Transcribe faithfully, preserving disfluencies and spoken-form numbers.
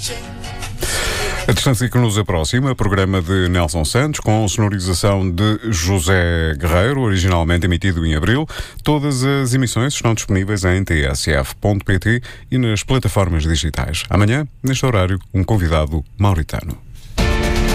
A distância que nos aproxima, programa de Nelson Santos, com sonorização de José Guerreiro, originalmente emitido em abril. Todas as emissões estão disponíveis em t s f ponto p t e nas plataformas digitais. Amanhã, neste horário, um convidado mauritano.